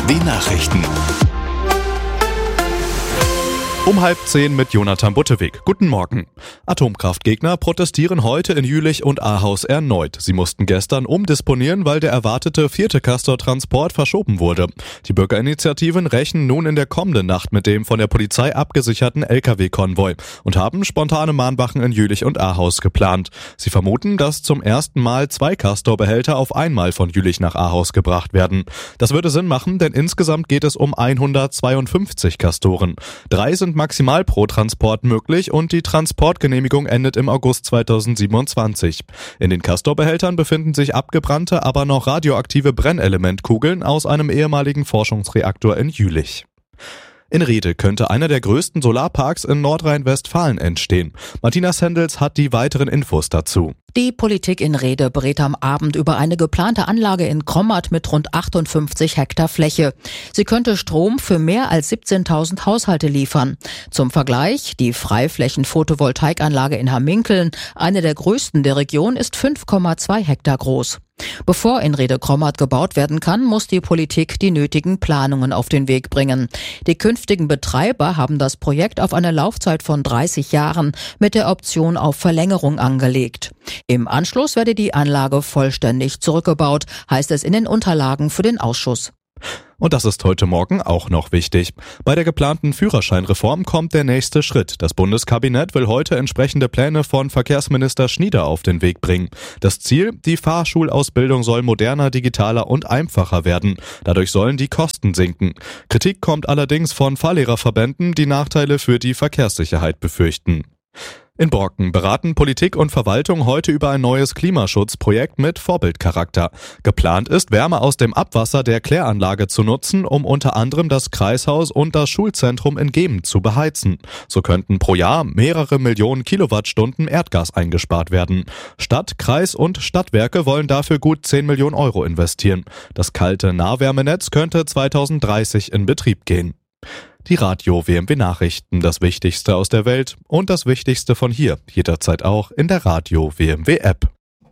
BMW Nachrichten. Um 9:30 mit Jonathan Butteweg. Guten Morgen. Atomkraftgegner protestieren heute in Jülich und Ahaus erneut. Sie mussten gestern umdisponieren, weil der erwartete 4. Castor-Transport verschoben wurde. Die Bürgerinitiativen rechnen nun in der kommenden Nacht mit dem von der Polizei abgesicherten Lkw-Konvoi und haben spontane Mahnwachen in Jülich und Ahaus geplant. Sie vermuten, dass zum ersten Mal 2 Castor-Behälter auf einmal von Jülich nach Ahaus gebracht werden. Das würde Sinn machen, denn insgesamt geht es um 152 Castoren. 3 sind maximal pro Transport möglich und die Transportgenehmigung endet im August 2027. In den Castor-Behältern befinden sich abgebrannte, aber noch radioaktive Brennelementkugeln aus einem ehemaligen Forschungsreaktor in Jülich. In Rhede könnte einer der größten Solarparks in Nordrhein-Westfalen entstehen. Martina Sendels hat die weiteren Infos dazu. Die Politik in Rhede berät am Abend über eine geplante Anlage in Krommat mit rund 58 Hektar Fläche. Sie könnte Strom für mehr als 17.000 Haushalte liefern. Zum Vergleich, die Freiflächen-Photovoltaikanlage in Hamminkeln, eine der größten der Region, ist 5,2 Hektar groß. Bevor in Rhede-Krommat gebaut werden kann, muss die Politik die nötigen Planungen auf den Weg bringen. Die künftigen Betreiber haben das Projekt auf eine Laufzeit von 30 Jahren mit der Option auf Verlängerung angelegt. Im Anschluss werde die Anlage vollständig zurückgebaut, heißt es in den Unterlagen für den Ausschuss. Und das ist heute Morgen auch noch wichtig. Bei der geplanten Führerscheinreform kommt der nächste Schritt. Das Bundeskabinett will heute entsprechende Pläne von Verkehrsminister Schnieder auf den Weg bringen. Das Ziel: die Fahrschulausbildung soll moderner, digitaler und einfacher werden. Dadurch sollen die Kosten sinken. Kritik kommt allerdings von Fahrlehrerverbänden, die Nachteile für die Verkehrssicherheit befürchten. In Borken beraten Politik und Verwaltung heute über ein neues Klimaschutzprojekt mit Vorbildcharakter. Geplant ist, Wärme aus dem Abwasser der Kläranlage zu nutzen, um unter anderem das Kreishaus und das Schulzentrum in Gemen zu beheizen. So könnten pro Jahr mehrere Millionen Kilowattstunden Erdgas eingespart werden. Stadt, Kreis und Stadtwerke wollen dafür gut 10 Millionen Euro investieren. Das kalte Nahwärmenetz könnte 2030 in Betrieb gehen. Die Radio WMW Nachrichten, das Wichtigste aus der Welt und das Wichtigste von hier, jederzeit auch in der Radio WMW App.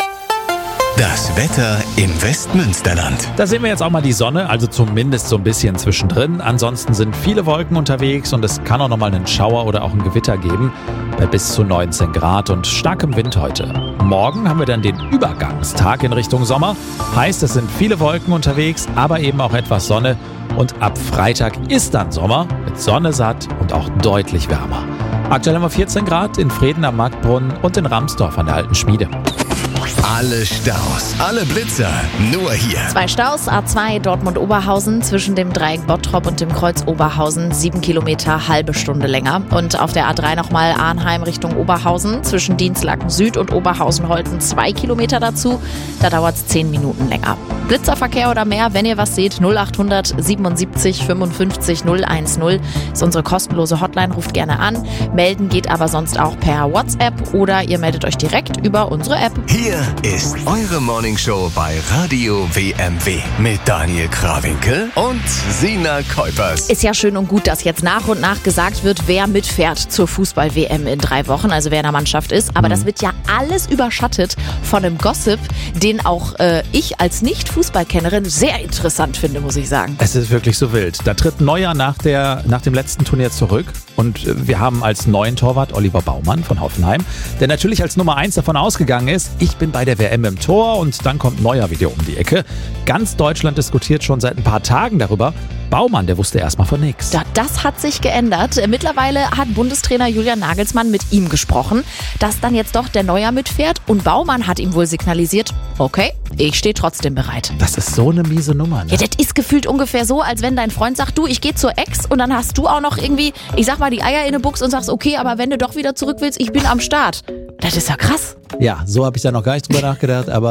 Das Wetter im Westmünsterland. Da sehen wir jetzt auch mal die Sonne, also zumindest so ein bisschen zwischendrin. Ansonsten sind viele Wolken unterwegs und es kann auch noch mal einen Schauer oder auch ein Gewitter geben bei bis zu 19 Grad und starkem Wind heute. Morgen haben wir dann den Übergangstag in Richtung Sommer. Heißt, es sind viele Wolken unterwegs, aber eben auch etwas Sonne. Und ab Freitag ist dann Sommer mit Sonne satt und auch deutlich wärmer. Aktuell haben wir 14 Grad in Vreden am Marktbrunnen und in Ramsdorf an der Alten Schmiede. Alle Staus, alle Blitzer, nur hier. 2 Staus, A2 Dortmund-Oberhausen zwischen dem Dreieck Bottrop und dem Kreuz Oberhausen, 7 Kilometer, halbe Stunde länger. Und auf der A3 nochmal Arnheim Richtung Oberhausen zwischen Dienstlaken Süd und Oberhausen-Holten 2 Kilometer dazu. Da dauert es 10 Minuten länger. Blitzerverkehr oder mehr, wenn ihr was seht, 0800 77 55 010 ist unsere kostenlose Hotline, ruft gerne an. Melden geht aber sonst auch per WhatsApp oder ihr meldet euch direkt über unsere App. Hier ist eure Morningshow bei Radio WMW mit Daniel Krawinkel und Sina Kuipers. Ist ja schön und gut, dass jetzt nach und nach gesagt wird, wer mitfährt zur Fußball-WM in 3 Wochen, also wer in der Mannschaft ist. Aber das wird ja alles überschattet von einem Gossip, den auch ich als Nicht-Fußballkennerin sehr interessant finde, muss ich sagen. Es ist wirklich so wild. Da tritt Neuer nach dem letzten Turnier zurück und wir haben als neuen Torwart Oliver Baumann von Hoffenheim, der natürlich als Nummer 1 davon ausgegangen ist, ich bin bei der WM im Tor und dann kommt Neuer wieder um die Ecke. Ganz Deutschland diskutiert schon seit ein paar Tagen darüber. Baumann, der wusste erstmal von nichts. Ja, das hat sich geändert. Mittlerweile hat Bundestrainer Julian Nagelsmann mit ihm gesprochen, dass dann jetzt doch der Neuer mitfährt und Baumann hat ihm wohl signalisiert, okay, ich stehe trotzdem bereit. Das ist so eine miese Nummer, ne? Ja, das ist gefühlt ungefähr so, als wenn dein Freund sagt, du, ich gehe zur Ex und dann hast du auch noch irgendwie, ich sag mal, die Eier in der Buchs und sagst, okay, aber wenn du doch wieder zurück willst, ich bin am Start. Das ist ja krass. Ja, so habe ich da noch gar nicht drüber nachgedacht, aber